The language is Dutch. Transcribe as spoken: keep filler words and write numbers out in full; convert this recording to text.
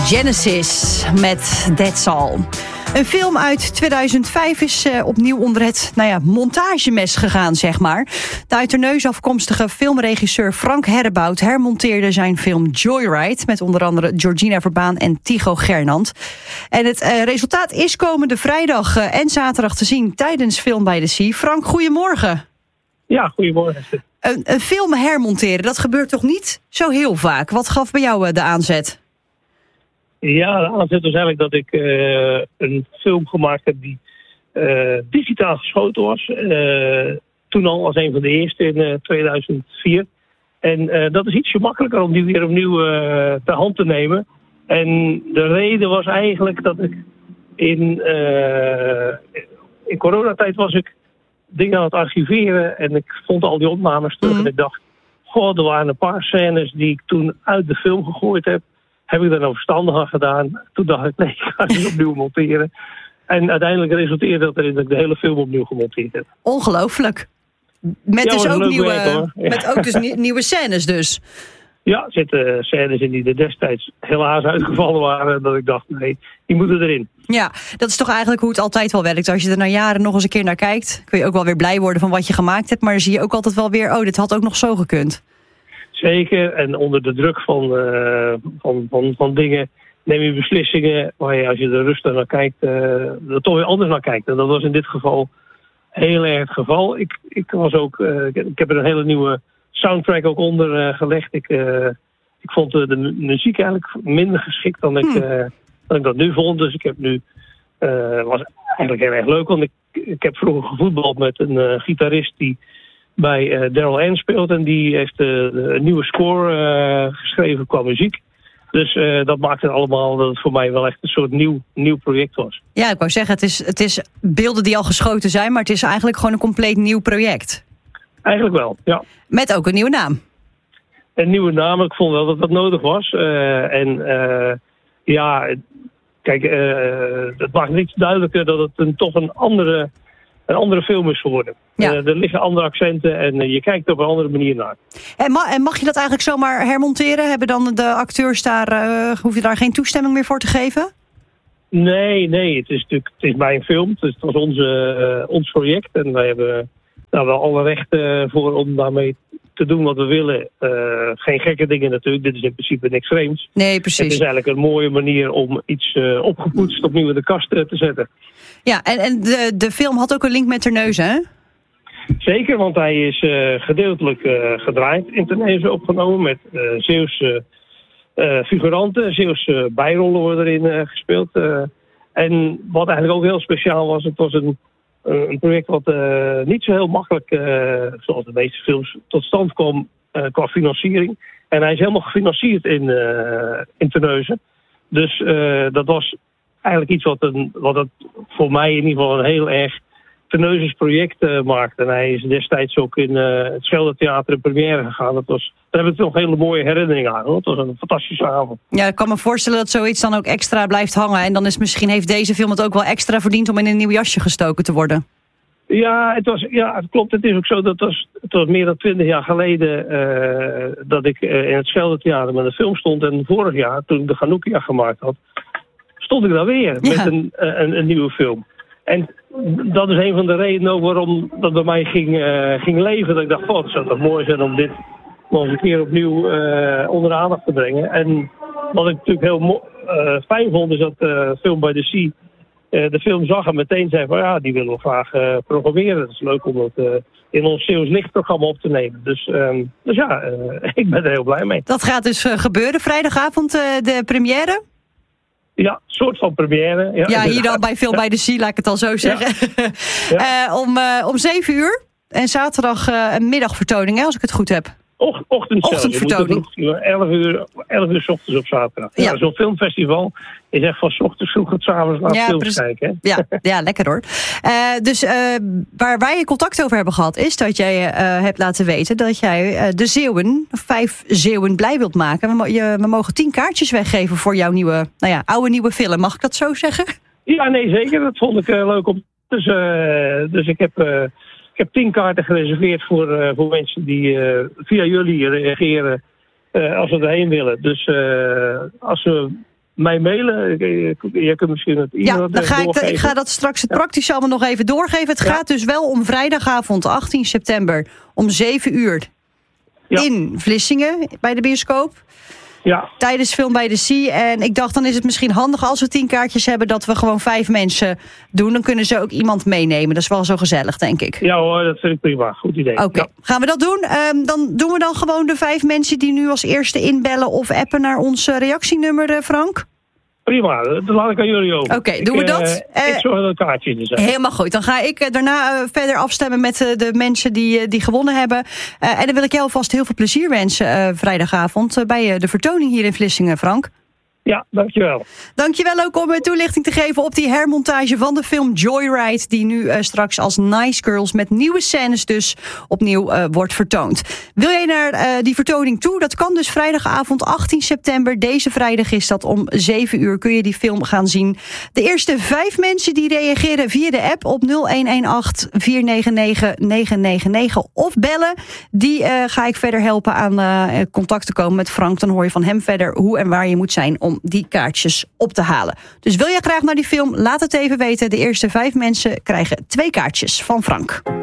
Genesis met That's All. Een film uit tweeduizend vijf is uh, opnieuw onder het nou ja, montagemes gegaan, zeg maar. De uit Terneuzen afkomstige filmregisseur Frank Herrebout hermonteerde zijn film Joyride met onder andere Georgina Verbaan en Tycho Gernand. En het uh, resultaat is komende vrijdag uh, en zaterdag te zien tijdens Film by the Sea. Frank, goedemorgen. Ja, goedemorgen. Een, een film hermonteren, dat gebeurt toch niet zo heel vaak? Wat gaf bij jou uh, de aanzet? Ja, de aanzet was eigenlijk dat ik uh, een film gemaakt heb die uh, digitaal geschoten was. Uh, toen al als een van de eerste in uh, tweeduizend vier. En uh, dat is ietsje makkelijker om die weer opnieuw uh, ter hand te nemen. En de reden was eigenlijk dat ik in, uh, in coronatijd was ik dingen aan het archiveren. En ik vond al die opnames terug. Mm. En ik dacht, goh, er waren een paar scènes die ik toen uit de film gegooid heb. Heb ik daar nou verstandig aan gedaan? Toen dacht ik, nee, ik ga het opnieuw monteren. En uiteindelijk resulteerde dat erin dat ik de hele film opnieuw gemonteerd heb. Ongelooflijk. Met, ja, dus ook nieuwe, werk, ja. met ook dus nieuwe scènes dus. Ja, er zitten scènes in die er destijds helaas uitgevallen waren. Dat ik dacht, nee, die moeten erin. Ja, dat is toch eigenlijk hoe het altijd wel werkt. Als je er na jaren nog eens een keer naar kijkt, kun je ook wel weer blij worden van wat je gemaakt hebt. Maar dan zie je ook altijd wel weer, oh, dit had ook nog zo gekund. Zeker, en onder de druk van, uh, van, van, van dingen neem je beslissingen waar je als je er rustig naar kijkt, uh, er toch weer anders naar kijkt. En dat was in dit geval heel erg het geval. Ik, ik, was ook, uh, ik heb er een hele nieuwe soundtrack ook onder uh, gelegd. Ik, uh, ik vond de, de muziek eigenlijk minder geschikt dan ik, uh, dan ik dat nu vond. Dus ik heb nu, uh, was eigenlijk heel erg leuk, want ik, ik heb vroeger gevoetbald met een uh, gitarist die bij uh, Daryl Ann speelt. En die heeft uh, een nieuwe score uh, geschreven qua muziek. Dus uh, dat maakte het allemaal dat het voor mij wel echt een soort nieuw, nieuw project was. Ja, ik wou zeggen, het is, het is beelden die al geschoten zijn, maar het is eigenlijk gewoon een compleet nieuw project. Eigenlijk wel, ja. Met ook een nieuwe naam. Een nieuwe naam, ik vond wel dat dat nodig was. Uh, en uh, ja, kijk, uh, het maakt niets duidelijker dat het een, toch een andere... een andere film is geworden. Ja. Uh, er liggen andere accenten en uh, je kijkt er op een andere manier naar. En, ma- en mag je dat eigenlijk zomaar hermonteren? Hebben dan de acteurs daar, uh, hoef je daar geen toestemming meer voor te geven? Nee, nee. Het is natuurlijk het is mijn film. Het was onze, uh, ons project. En wij hebben nou, wel alle rechten voor om daarmee te doen wat we willen. Uh, geen gekke dingen natuurlijk. Dit is in principe niks vreemds. Nee, precies. Het is eigenlijk een mooie manier om iets uh, opgepoetst opnieuw in de kast uh, te zetten. Ja, en, en de, de film had ook een link met Terneuzen, hè? Zeker, want hij is uh, gedeeltelijk uh, gedraaid in Terneuzen opgenomen met uh, Zeeuwse uh, figuranten. Zeeuwse bijrollen worden erin uh, gespeeld. Uh, en wat eigenlijk ook heel speciaal was, het was een, een project wat uh, niet zo heel makkelijk, uh, zoals de meeste films, tot stand kwam uh, qua financiering. En hij is helemaal gefinancierd in, uh, in Terneuzen. Dus uh, dat was eigenlijk iets wat, een, wat het voor mij in ieder geval een heel erg Terneuzen's project uh, maakt. En hij is destijds ook in uh, het Scheldetheater in première gegaan. Dat was, daar hebben we nog hele mooie herinneringen aan. Hoor. Het was een fantastische avond. Ja, ik kan me voorstellen dat zoiets dan ook extra blijft hangen. En dan is misschien heeft deze film het ook wel extra verdiend om in een nieuw jasje gestoken te worden. Ja, het, was, ja, het klopt. Het is ook zo dat het was, het was meer dan twintig jaar geleden uh, dat ik uh, in het Scheldetheater met een film stond. En vorig jaar, toen ik de Ghanoukia gemaakt had, stond ik daar weer ja. met een, een, een nieuwe film. En dat is een van de redenen ook waarom dat bij mij ging, uh, ging leven. Dat ik dacht, oh, het zou toch mooi zijn om dit nog eens een keer opnieuw uh, onder de aandacht te brengen. En wat ik natuurlijk heel mo- uh, fijn vond, is dat uh, Film by the Sea uh, de film zag en meteen zei van ja, die willen we graag uh, programmeren. Het is leuk om dat uh, in ons Zeeuws Lichtprogramma op te nemen. Dus, um, dus ja, uh, ik ben er heel blij mee. Dat gaat dus uh, gebeuren vrijdagavond, uh, de première? Ja, een soort van première. Ja, ja hier dan bij Film by the Sea, laat ik het al zo zeggen. Ja. Ja. uh, om, uh, om zeven uur en zaterdag uh, een middagvertoning, hè, als ik het goed heb. Och, ochtend Ochtendvertoning. elf uur, elf uur 's ochtends op zaterdag. Ja. Ja, zo'n filmfestival is echt van 's ochtends vroeg tot 's avonds naar ja, films precies. kijken. Hè? Ja, ja, lekker hoor. Uh, dus uh, waar wij contact over hebben gehad, is dat jij uh, hebt laten weten dat jij uh, de Zeeuwen, vijf Zeeuwen blij wilt maken. We, je, we mogen tien kaartjes weggeven voor jouw nieuwe, nou ja, oude nieuwe film. Mag ik dat zo zeggen? Ja, nee, zeker. Dat vond ik uh, leuk om. Dus, uh, dus ik heb. Uh, Ik heb tien kaarten gereserveerd voor, uh, voor mensen die uh, via jullie reageren uh, als ze erheen willen. Dus uh, als ze mij mailen. Je kunt misschien het e-mail Ja, dan ga ik, ik ga dat straks het praktisch allemaal nog even doorgeven. Het ja. gaat dus wel om vrijdagavond achttien september om zeven uur ja. in Vlissingen bij de bioscoop. Ja. Tijdens Film by the Sea. En ik dacht, dan is het misschien handig als we tien kaartjes hebben, dat we gewoon vijf mensen doen. Dan kunnen ze ook iemand meenemen. Dat is wel zo gezellig, denk ik. Ja hoor, dat vind ik prima. Goed idee. Oké, okay. ja. Gaan we dat doen? Um, dan doen we dan gewoon de vijf mensen die nu als eerste inbellen of appen naar ons reactienummer, uh, Frank? Prima, dat laat ik aan jullie over. Oké, okay, doen we dat? Uh, ik zorg dat een kaartje in zijn. Helemaal goed. Dan ga ik uh, daarna uh, verder afstemmen met uh, de mensen die, uh, die gewonnen hebben. Uh, en dan wil ik jou alvast heel veel plezier wensen uh, vrijdagavond uh, bij uh, de vertoning hier in Vlissingen, Frank. Ja, dankjewel. Dankjewel ook om toelichting te geven op die hermontage van de film Joyride, die nu uh, straks als Nice Girls met nieuwe scènes dus opnieuw uh, wordt vertoond. Wil jij naar uh, die vertoning toe? Dat kan dus vrijdagavond achttien september. Deze vrijdag is dat om zeven uur kun je die film gaan zien. De eerste vijf mensen die reageren via de app op nul een een acht vier negen negen negen negen negen of bellen, die uh, ga ik verder helpen aan uh, contact te komen met Frank. Dan hoor je van hem verder hoe en waar je moet zijn om die kaartjes op te halen. Dus wil jij graag naar die film? Laat het even weten. De eerste vijf mensen krijgen twee kaartjes van Frank.